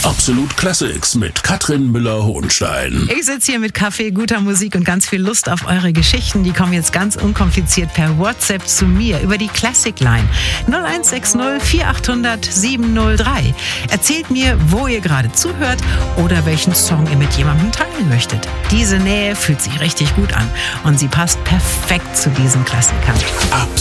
Absolut Classics mit Katrin Müller-Hohenstein. Ich sitze hier mit Kaffee, guter Musik und ganz viel Lust auf eure Geschichten. Die kommen jetzt ganz unkompliziert per WhatsApp zu mir über die Classic Line 0160 4800 703. Erzählt mir, wo ihr gerade zuhört oder welchen Song ihr mit jemandem teilen möchtet. Diese Nähe fühlt sich richtig gut an und sie passt perfekt zu diesen Klassikern.